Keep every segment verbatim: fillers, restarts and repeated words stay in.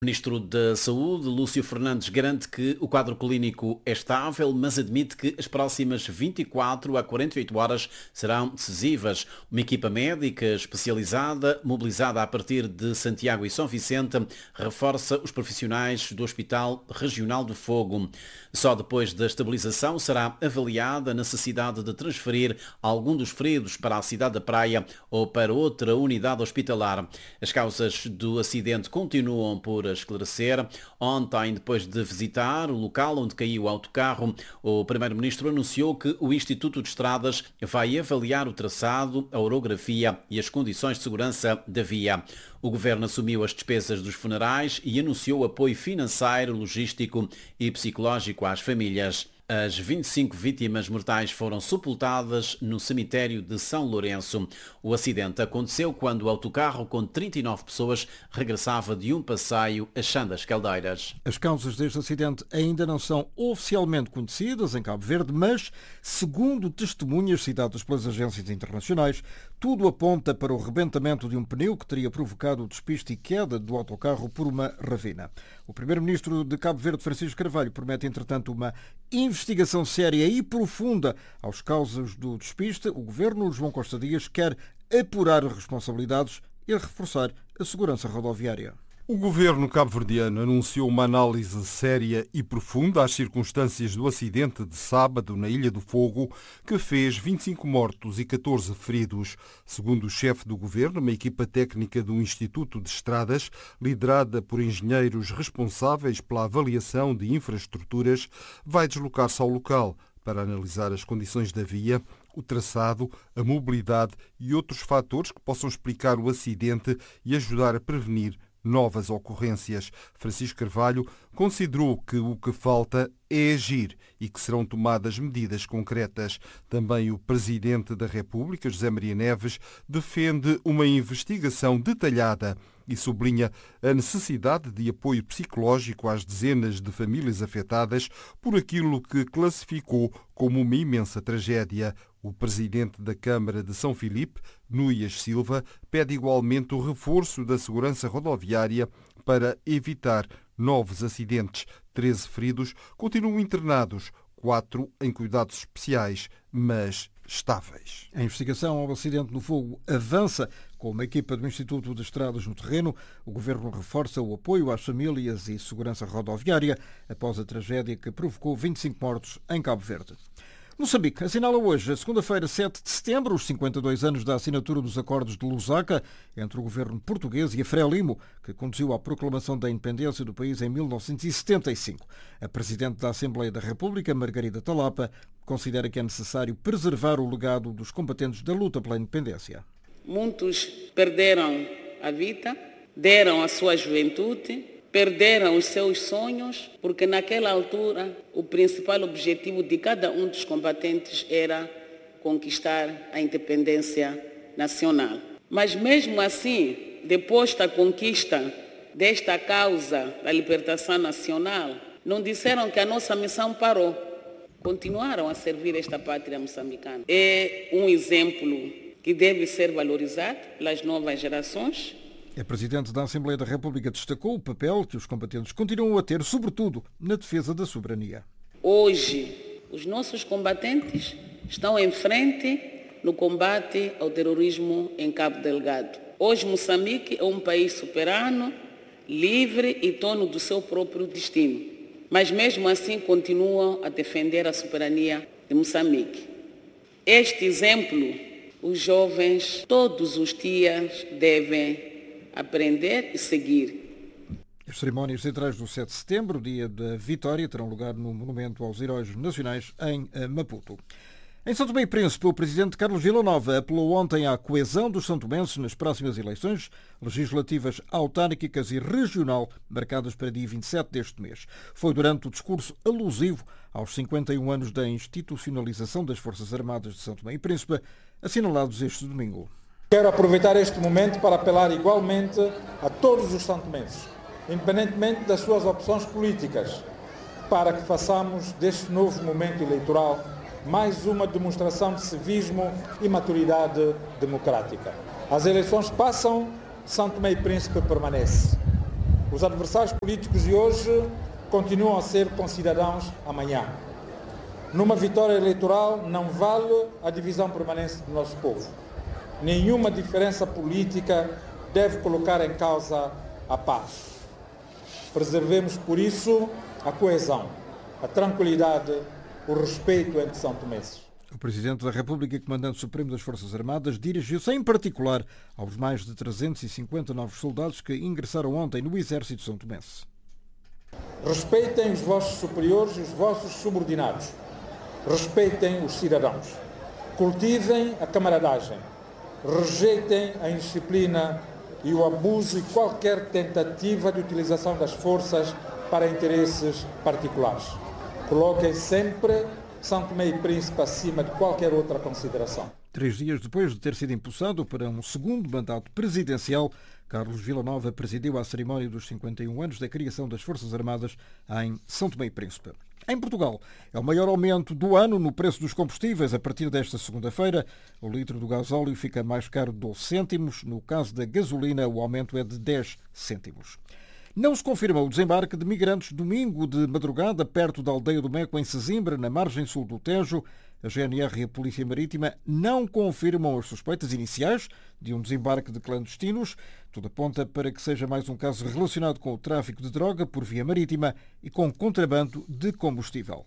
O Ministro da Saúde, Lúcio Fernandes, garante que o quadro clínico é estável, mas admite que as próximas vinte e quatro a quarenta e oito horas serão decisivas. Uma equipa médica especializada, mobilizada a partir de Santiago e São Vicente, reforça os profissionais do Hospital Regional do Fogo. Só depois da estabilização será avaliada a necessidade de transferir algum dos feridos para a cidade da Praia ou para outra unidade hospitalar. As causas do acidente continuam por esclarecer. Ontem, depois de visitar o local onde caiu o autocarro, o Primeiro-Ministro anunciou que o Instituto de Estradas vai avaliar o traçado, a orografia e as condições de segurança da via. O Governo assumiu as despesas dos funerais e anunciou apoio financeiro, logístico e psicológico às famílias. As vinte e cinco vítimas mortais foram sepultadas no cemitério de São Lourenço. O acidente aconteceu quando o autocarro com trinta e nove pessoas regressava de um passeio a Chã das Caldeiras. As causas deste acidente ainda não são oficialmente conhecidas em Cabo Verde, mas, segundo testemunhas citadas pelas agências internacionais, tudo aponta para o rebentamento de um pneu que teria provocado o despiste e queda do autocarro por uma ravina. O Primeiro-Ministro de Cabo Verde, Francisco Carvalho, promete, entretanto, uma investigação séria e profunda aos causas do despiste. O Governo, João Costa Dias, quer apurar as responsabilidades e reforçar a segurança rodoviária. O governo cabo-verdiano anunciou uma análise séria e profunda às circunstâncias do acidente de sábado na Ilha do Fogo, que fez vinte e cinco mortos e catorze feridos. Segundo o chefe do governo, uma equipa técnica do Instituto de Estradas, liderada por engenheiros responsáveis pela avaliação de infraestruturas, vai deslocar-se ao local para analisar as condições da via, o traçado, a mobilidade e outros fatores que possam explicar o acidente e ajudar a prevenir novas ocorrências. Francisco Carvalho considerou que o que falta é agir e que serão tomadas medidas concretas. Também o Presidente da República, José Maria Neves, defende uma investigação detalhada e sublinha a necessidade de apoio psicológico às dezenas de famílias afetadas por aquilo que classificou como uma imensa tragédia. O Presidente da Câmara de São Filipe, Núñez Silva, pede igualmente o reforço da segurança rodoviária para evitar novos acidentes. treze feridos continuam internados, quatro em cuidados especiais, mas estáveis. A investigação ao acidente no Fogo avança com uma equipa do Instituto de Estradas no terreno. O Governo reforça o apoio às famílias e segurança rodoviária após a tragédia que provocou vinte e cinco mortos em Cabo Verde. Moçambique assinala hoje, segunda-feira, sete de setembro, os cinquenta e dois anos da assinatura dos acordos de Lusaka entre o governo português e a Frelimo, que conduziu à proclamação da independência do país em mil novecentos e setenta e cinco. A Presidente da Assembleia da República, Margarida Talapa, considera que é necessário preservar o legado dos combatentes da luta pela independência. Muitos perderam a vida, deram a sua juventude, perderam os seus sonhos, porque naquela altura o principal objetivo de cada um dos combatentes era conquistar a independência nacional. Mas mesmo assim, depois da conquista desta causa da libertação nacional, não disseram que a nossa missão parou. Continuaram a servir esta pátria moçambicana. É um exemplo que deve ser valorizado pelas novas gerações. A Presidente da Assembleia da República destacou o papel que os combatentes continuam a ter, sobretudo na defesa da soberania. Hoje, os nossos combatentes estão em frente no combate ao terrorismo em Cabo Delgado. Hoje, Moçambique é um país soberano, livre e dono do seu próprio destino. Mas mesmo assim continuam a defender a soberania de Moçambique. Este exemplo, os jovens todos os dias devem aprender e seguir. As cerimónias centrais do sete de setembro, dia da vitória, terão lugar no Monumento aos Heróis Nacionais em Maputo. Em São Tomé e Príncipe, o presidente Carlos Villanova apelou ontem à coesão dos santomenses nas próximas eleições legislativas, autárquicas e regional, marcadas para dia vinte e sete deste mês. Foi durante o discurso alusivo aos cinquenta e um anos da institucionalização das Forças Armadas de São Tomé e Príncipe, assinalados este domingo. Quero aproveitar este momento para apelar igualmente a todos os santomenses, independentemente das suas opções políticas, para que façamos deste novo momento eleitoral mais uma demonstração de civismo e maturidade democrática. As eleições passam, São Tomé e Príncipe permanece. Os adversários políticos de hoje continuam a ser concidadãos amanhã. Numa vitória eleitoral não vale a divisão permanente do nosso povo. Nenhuma diferença política deve colocar em causa a paz. Preservemos, por isso, a coesão, a tranquilidade, o respeito entre santomenses. O Presidente da República e Comandante Supremo das Forças Armadas dirigiu-se em particular aos mais de trezentos e cinquenta novos soldados que ingressaram ontem no Exército santomense. Respeitem os vossos superiores e os vossos subordinados. Respeitem os cidadãos. Cultivem a camaradagem. Rejeitem a indisciplina e o abuso e qualquer tentativa de utilização das forças para interesses particulares. Coloquem sempre São Tomé e Príncipe acima de qualquer outra consideração. Três dias depois de ter sido impulsado para um segundo mandato presidencial, Carlos Villanova presidiu a cerimónia dos cinquenta e um anos da criação das Forças Armadas em São Tomé e Príncipe. Em Portugal, é o maior aumento do ano no preço dos combustíveis. A partir desta segunda-feira, o litro do gasóleo fica mais caro de doze cêntimos. No caso da gasolina, o aumento é de dez cêntimos. Não se confirma o desembarque de migrantes domingo de madrugada perto da aldeia do Meco, em Sesimbra, na margem sul do Tejo. A G N R e a Polícia Marítima não confirmam as suspeitas iniciais de um desembarque de clandestinos. Tudo aponta para que seja mais um caso relacionado com o tráfico de droga por via marítima e com contrabando de combustível.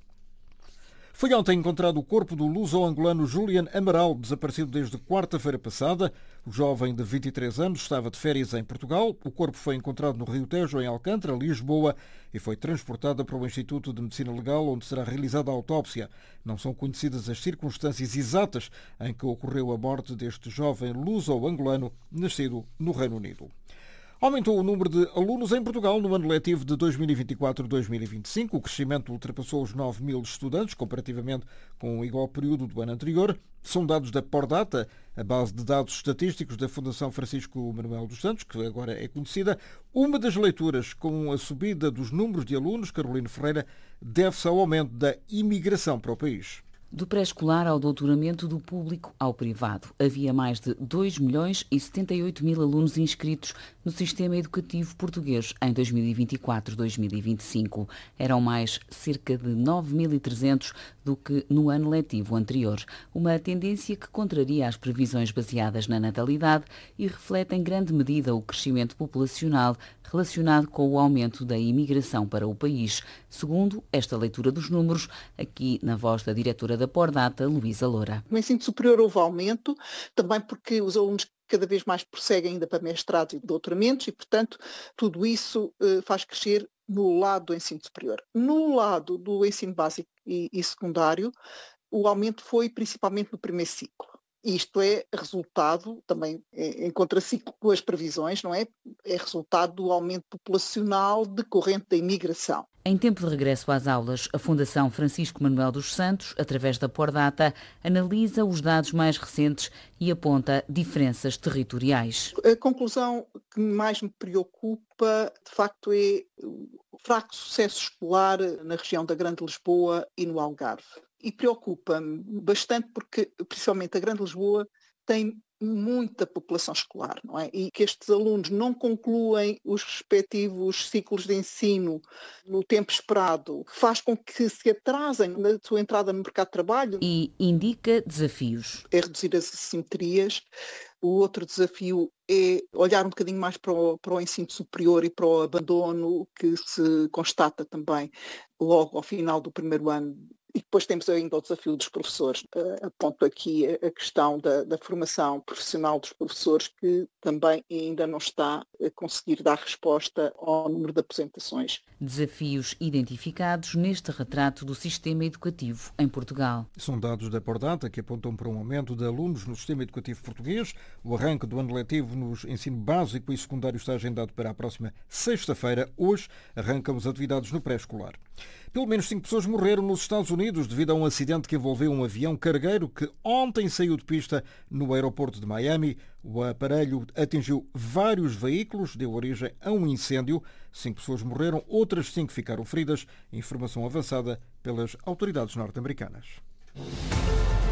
Foi ontem encontrado o corpo do luso-angolano Julian Amaral, desaparecido desde quarta-feira passada. O jovem de vinte e três anos estava de férias em Portugal. O corpo foi encontrado no Rio Tejo, em Alcântara, Lisboa, e foi transportado para o Instituto de Medicina Legal, onde será realizada a autópsia. Não são conhecidas as circunstâncias exatas em que ocorreu a morte deste jovem luso-angolano, nascido no Reino Unido. Aumentou o número de alunos em Portugal no ano letivo de dois mil e vinte e quatro a dois mil e vinte e cinco. O crescimento ultrapassou os nove mil estudantes, comparativamente com o igual período do ano anterior. São dados da Pordata, a base de dados estatísticos da Fundação Francisco Manuel dos Santos, que agora é conhecida. Uma das leituras com a subida dos números de alunos, Carolina Ferreira, deve-se ao aumento da imigração para o país. Do pré-escolar ao doutoramento, do público ao privado. Havia mais de dois milhões e setenta e oito mil alunos inscritos no sistema educativo português em dois mil e vinte e quatro a dois mil e vinte e cinco. Eram mais cerca de nove mil e trezentos do que no ano letivo anterior. Uma tendência que contraria as previsões baseadas na natalidade e reflete em grande medida o crescimento populacional relacionado com o aumento da imigração para o país. Segundo esta leitura dos números, aqui na voz da diretora da Pordata, Luísa Loura. No ensino superior houve aumento, também porque os alunos cada vez mais prosseguem ainda para mestrados e doutoramentos e, portanto, tudo isso eh, faz crescer no lado do ensino superior. No lado do ensino básico e, e secundário, o aumento foi principalmente no primeiro ciclo. Isto é resultado, também em contraciclo com as previsões, não é? É resultado do aumento populacional decorrente da imigração. Em tempo de regresso às aulas, a Fundação Francisco Manuel dos Santos, através da Pordata, analisa os dados mais recentes e aponta diferenças territoriais. A conclusão que mais me preocupa, de facto, é o fraco sucesso escolar na região da Grande Lisboa e no Algarve. E preocupa-me bastante porque, principalmente, a Grande Lisboa tem muita população escolar, não é? E que estes alunos não concluem os respectivos ciclos de ensino no tempo esperado, faz com que se atrasem na sua entrada no mercado de trabalho. E indica desafios. É reduzir as assimetrias. O outro desafio é olhar um bocadinho mais para o, para o ensino superior e para o abandono que se constata também logo ao final do primeiro ano. E depois temos ainda o desafio dos professores. Uh, aponto aqui a, a questão da, da formação profissional dos professores, que também ainda não está a conseguir dar resposta ao número de aposentações. Desafios identificados neste retrato do sistema educativo em Portugal. São dados da Pordata que apontam para um aumento de alunos no sistema educativo português. O arranque do ano letivo nos ensino básico e secundário está agendado para a próxima sexta-feira. Hoje arrancam as atividades no pré-escolar. Pelo menos cinco pessoas morreram nos Estados Unidos devido a um acidente que envolveu um avião cargueiro que ontem saiu de pista no aeroporto de Miami. O aparelho atingiu vários veículos, deu origem a um incêndio. Cinco pessoas morreram, outras cinco ficaram feridas. Informação avançada pelas autoridades norte-americanas.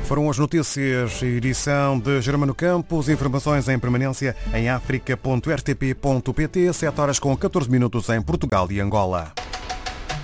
Foram as notícias, edição de Germano Campos, informações em permanência em africa ponto r t p ponto p t, sete horas com catorze minutos em Portugal e Angola.